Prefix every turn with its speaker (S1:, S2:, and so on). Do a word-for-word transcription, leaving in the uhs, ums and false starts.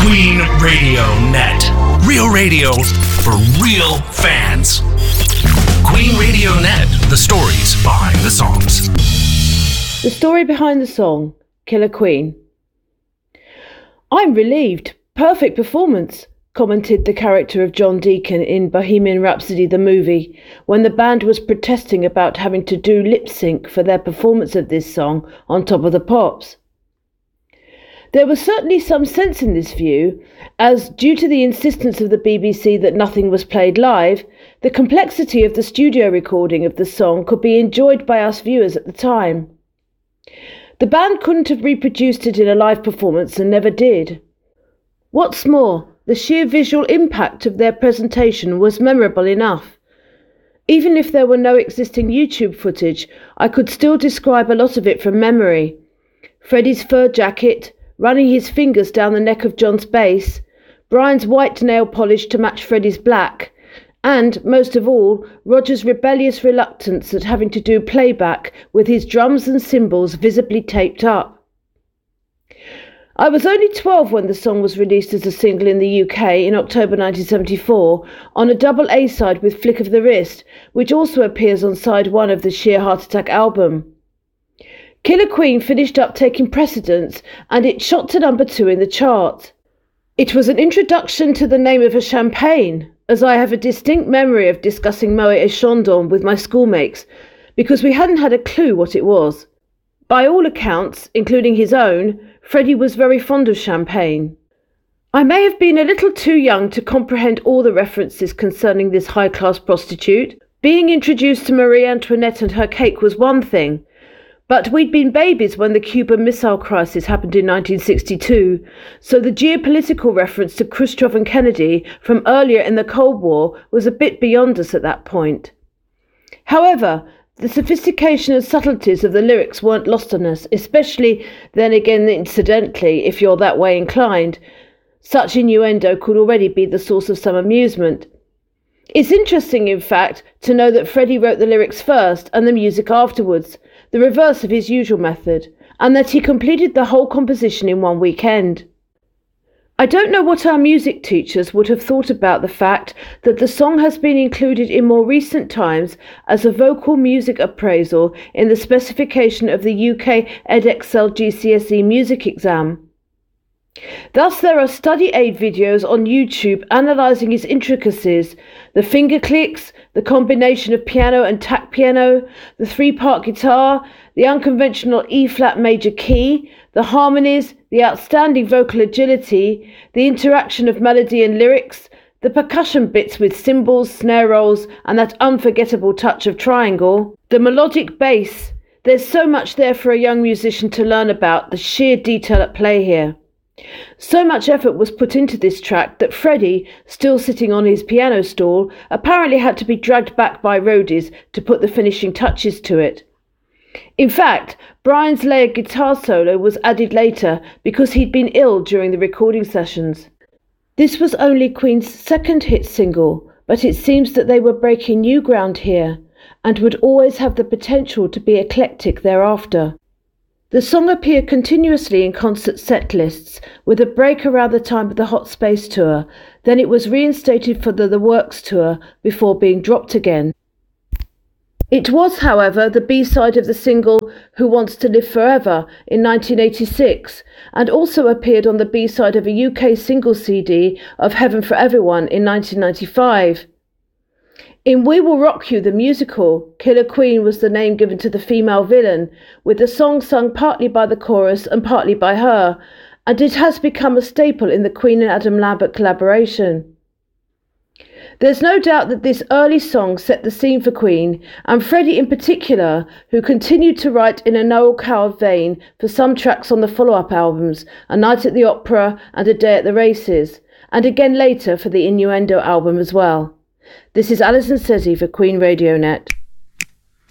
S1: Queen Radio Net. Real radio for real fans. Queen Radio Net. The stories behind the songs.
S2: The story behind the song, Killer Queen. I'm relieved. Perfect performance, commented the character of John Deacon in Bohemian Rhapsody the movie, when the band was protesting about having to do lip sync for their performance of this song on Top of the Pops. There was certainly some sense in this view, as due to the insistence of the B B C that nothing was played live, the complexity of the studio recording of the song could be enjoyed by us viewers at the time. The band couldn't have reproduced it in a live performance and never did. What's more, the sheer visual impact of their presentation was memorable enough. Even if there were no existing YouTube footage, I could still describe a lot of it from memory. Freddie's fur jacket, running his fingers down the neck of John's bass, Brian's white nail polish to match Freddie's black, and, most of all, Roger's rebellious reluctance at having to do playback with his drums and cymbals visibly taped up. I was only twelve when the song was released as a single in the U K in October nineteen seventy-four on a double A-side with Flick of the Wrist, which also appears on side one of the Sheer Heart Attack album. Killer Queen finished up taking precedence and it shot to number two in the chart. It was an introduction to the name of a champagne, as I have a distinct memory of discussing Moet et Chandon with my schoolmates, because we hadn't had a clue what it was. By all accounts, including his own, Freddie was very fond of champagne. I may have been a little too young to comprehend all the references concerning this high-class prostitute. Being introduced to Marie Antoinette and her cake was one thing, but we'd been babies when the Cuban Missile Crisis happened in nineteen sixty-two, so the geopolitical reference to Khrushchev and Kennedy from earlier in the Cold War was a bit beyond us at that point. However, the sophistication and subtleties of the lyrics weren't lost on us, especially, then again incidentally, if you're that way inclined. Such innuendo could already be the source of some amusement. It's interesting, in fact, to know that Freddie wrote the lyrics first and the music afterwards, the reverse of his usual method, and that he completed the whole composition in one weekend. I don't know what our music teachers would have thought about the fact that the song has been included in more recent times as a vocal music appraisal in the specification of the U K Edexcel G C S E music exam. Thus there are study aid videos on YouTube analysing its intricacies, the finger clicks, the combination of piano and tack piano, the three-part guitar, the unconventional E-flat major key, the harmonies, the outstanding vocal agility, the interaction of melody and lyrics, the percussion bits with cymbals, snare rolls, and that unforgettable touch of triangle, the melodic bass. There's so much there for a young musician to learn about, the sheer detail at play here. So much effort was put into this track that Freddie, still sitting on his piano stool, apparently had to be dragged back by roadies to put the finishing touches to it. In fact, Brian's layered guitar solo was added later because he'd been ill during the recording sessions. This was only Queen's second hit single, but it seems that they were breaking new ground here and would always have the potential to be eclectic thereafter. The song appeared continuously in concert set lists, with a break around the time of the Hot Space Tour. Then it was reinstated for the The Works Tour before being dropped again. It was, however, the B-side of the single Who Wants to Live Forever in nineteen eighty-six, and also appeared on the B-side of a U K single C D of Heaven for Everyone in nineteen ninety-five. In We Will Rock You, the musical, Killer Queen was the name given to the female villain, with the song sung partly by the chorus and partly by her, and it has become a staple in the Queen and Adam Lambert collaboration. There's no doubt that this early song set the scene for Queen, and Freddie in particular, who continued to write in a Noel Coward vein for some tracks on the follow-up albums, A Night at the Opera and A Day at the Races, and again later for the Innuendo album as well. This is Alison Sezzi for Queen Radio Net.